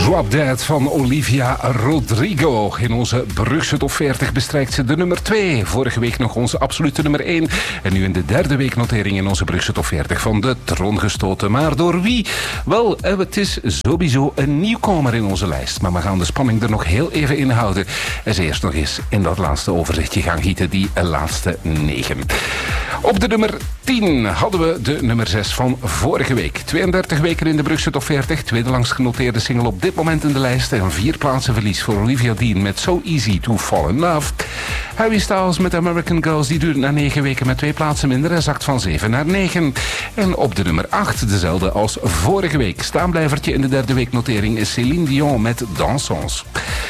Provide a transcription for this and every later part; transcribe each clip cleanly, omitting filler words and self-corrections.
Drop Dead van Olivia Rodrigo. In onze Brugse Top 40 bestrijkt ze de nummer 2. Vorige week nog onze absolute nummer 1. En nu in de derde weeknotering in onze Brugse Top 40 van de troon gestoten. Maar door wie? Wel, het is sowieso een nieuwkomer in onze lijst. Maar we gaan de spanning er nog heel even in houden. En ze eerst nog eens in dat laatste overzichtje gaan gieten. Die laatste 9. Op de nummer 10 hadden we de nummer 6 van vorige week. 32 weken in de Brugse Top 40. Tweede langst genoteerde single op dit moment in de lijst. En 4 plaatsen verlies voor Olivia Dean met So Easy to Fall in Love. Harry Styles met American Girls, die duurt na 9 weken met 2 plaatsen minder en zakt van 7 naar 9. En op de nummer 8, dezelfde als vorige week. Staanblijvertje in de derde weeknotering is Céline Dion met Dansons.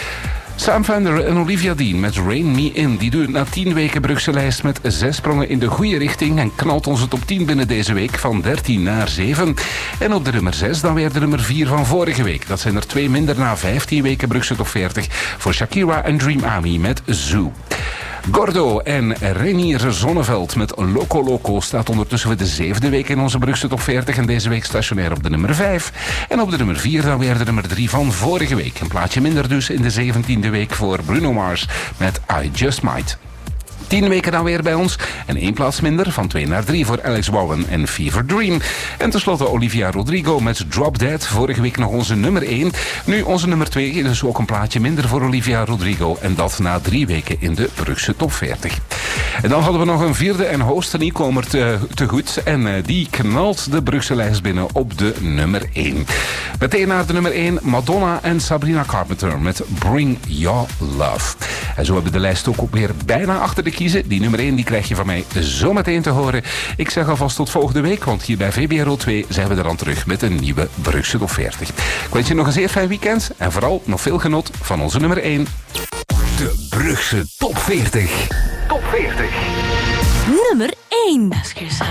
Sam Fender en Olivia Dean met Rain Me In. Die duurt na 10 weken Brugse lijst met 6 sprongen in de goede richting en knalt onze top 10 binnen deze week van 13 naar 7. En op de nummer 6 dan weer de nummer 4 van vorige week. Dat zijn er 2 minder na 15 weken Brugse top 40 voor Shakira en Dream Ami met Zoo. Gordo en Renier Zonneveld met Loco Loco staat ondertussen voor de 7e week in onze Brugse Top 40 en deze week stationair op de nummer 5. En op de nummer 4 dan weer de nummer 3 van vorige week. Een plaatje minder dus in de 17e week voor Bruno Mars met I Just Might. 10 weken dan weer bij ons. En 1 plaats minder, van 2 naar 3 voor Alex Warren en Fever Dream. En tenslotte Olivia Rodrigo met Drop Dead. Vorige week nog onze nummer 1. Nu onze nummer 2, dus ook een plaatje minder voor Olivia Rodrigo. En dat na 3 weken in de Brugse Top 40. En dan hadden we nog een vierde en hoogste nieuwkomer te goed. En die knalt de Brugse lijst binnen op de nummer 1. Meteen naar de nummer 1, Madonna en Sabrina Carpenter met Bring Your Love. En zo hebben we de lijst ook weer bijna achter de kiezen. Die nummer 1 die krijg je van mij zo meteen te horen. Ik zeg alvast tot volgende week, want hier bij VBRO 2 zijn we er dan terug met een nieuwe Brugse Top 40. Ik wens je nog een zeer fijn weekend en vooral nog veel genot van onze nummer 1. De Brugse Top 40. Top 40. Nummer 1.